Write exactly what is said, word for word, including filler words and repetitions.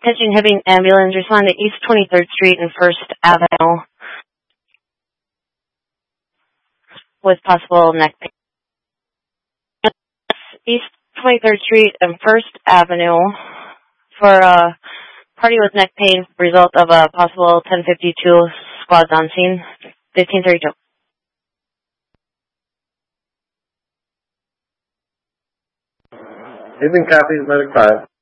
Attention heavy ambulance, respond to East twenty-third Street and First Avenue with possible neck pain. East twenty-third Street and First Avenue for a party with neck pain, result of a possible ten fifty-two squads on scene, fifteen thirty-two. Even copies, medic five.